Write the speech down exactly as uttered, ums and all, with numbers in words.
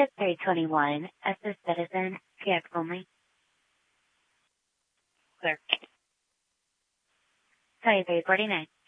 to three twenty-one as a citizen, P X only. Clear. Sorry, three forty-nine.